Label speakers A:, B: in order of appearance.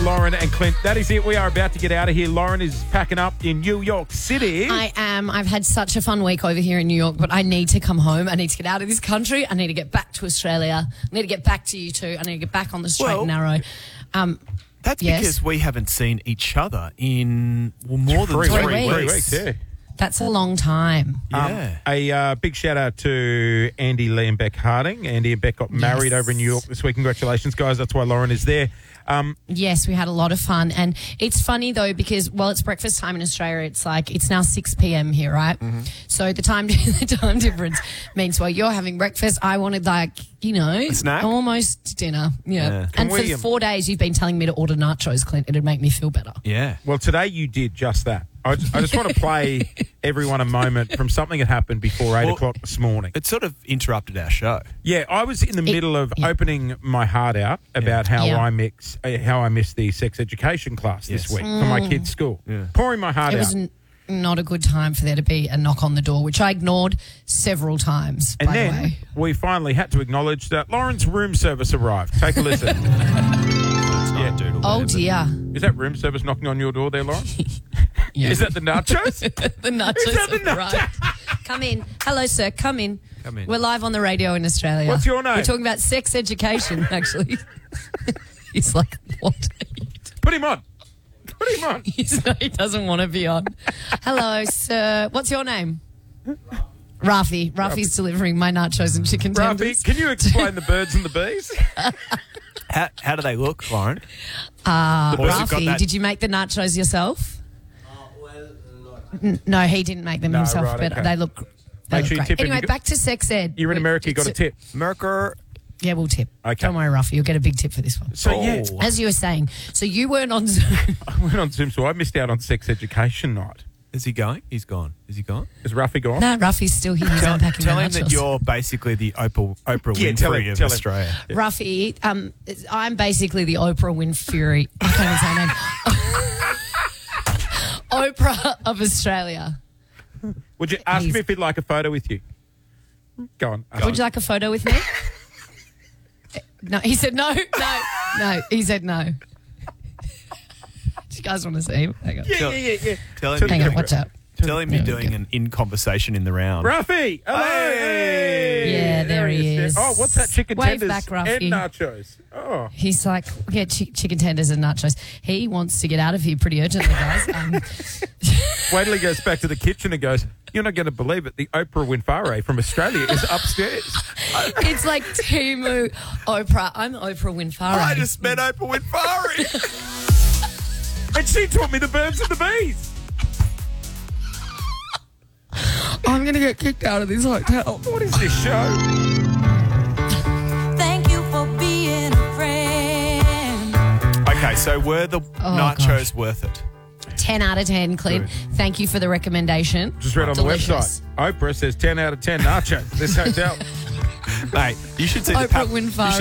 A: Lauren and Clint. That is it. We are about to get out of here. Lauren is packing up in New York City.
B: I am. I've had such a fun week over here in New York, but I need to come home. I need to get out of this country. I need to get back to Australia. I need to get back to you two. I need to get back on the straight and narrow.
C: That's because we haven't seen each other in more than
B: 3
A: weeks. Yeah.
B: That's a long time.
C: Yeah.
A: A big shout out to Andy, Lee and Beck Harding. Andy and Beck got married over in New York this week. Congratulations, guys. That's why Lauren is there.
B: Yes, we had a lot of fun. And it's funny, though, because, well, it's breakfast time in Australia. It's now 6 p.m. here, right? Mm-hmm. So the time difference means, well, you're having breakfast. I wanted, a
C: snack?
B: Almost dinner. Yeah. And for 4 days, you've been telling me to order nachos, Clint. It'd make me feel better.
C: Yeah.
A: Well, today you did just that. I just want to play everyone a moment from something that happened before 8 o'clock this morning.
C: It sort of interrupted our show.
A: Yeah, I was in the middle of opening my heart out about how I missed the sex education class this week for my kids' school. Yeah. Pouring my heart out.
B: It was not a good time for there to be a knock on the door, which I ignored several times,
A: and
B: by
A: then
B: the way.
A: We finally had to acknowledge that Lauren's room service arrived. Take a listen.
B: Oh, dear.
A: Is that room service knocking on your door there, Lauren?
B: Yeah.
A: Is that the nachos?
B: The nachos.
A: Is that the nachos?
B: Right. Come in. Hello, sir. Come in.
C: Come in.
B: We're live on the radio in Australia.
A: What's your name?
B: We're talking about sex education, actually. He's like, what?
A: Put him on. Put him on.
B: He doesn't want to be on. Hello, sir. What's your name? Rafi. Rafi's delivering my nachos and chicken tenders.
A: Rafi, can you explain the birds and the bees?
C: How do they look, Lauren?
B: Rafi, did you make the nachos yourself? No, he didn't make them himself,
A: right,
B: but
A: okay.
B: they look
A: Make sure you
B: great.
A: tip him.
B: Anyway, back to sex ed.
A: You're in America, you got a tip.
C: America.
B: Yeah, we'll tip.
A: Okay.
B: Don't worry, Rafi, you'll get a big tip for this one.
A: So,
B: as you were saying, so you weren't on Zoom.
A: I went on Zoom, so I missed out on sex education night.
C: Is he going? He's gone. Is he gone?
A: Is Rafi gone?
B: No, Rafi's still here. He's unpacking
C: Tell
B: the
C: him that
B: nachos.
C: you're basically the Oprah Winfrey of Australia.
A: Yeah.
B: Rafi, I'm basically the Oprah Winfrey. I can't even say her name. Oprah of Australia.
A: Would you ask me if he'd like a photo with you? Go on.
B: Would you like a photo with me? No, he said no. He said no. Do you guys want to see him? Hang on.
A: Yeah.
C: Tell him.
B: Hang on, watch out.
C: Tell him you're doing an in-conversation in the round.
A: Rafi! Hello!
B: Hey. Yeah, there he is.
A: Oh, what's that? Chicken
B: Wave
A: tenders
B: back, Rafi.
A: and nachos. Oh.
B: He's like, chicken tenders and nachos. He wants to get out of here pretty urgently, guys.
A: Wait till he goes back to the kitchen and goes, you're not going to believe it, the Oprah Winfrey from Australia is upstairs.
B: It's like Timu Oprah. I'm Oprah Winfrey.
C: I just met Oprah Winfrey.
A: And she taught me the birds and the bees.
B: I'm going to get kicked out of this hotel.
A: What is this show?
D: Thank you for being a friend.
C: Okay, so were the nachos worth it?
B: 10 out of 10, Clint.
A: Good.
B: Thank you for the recommendation.
A: Just read on
B: Delicious.
A: the website. Oprah says 10 out of 10 nachos. This hotel.
C: Mate, you should see
B: Oprah Winfrey.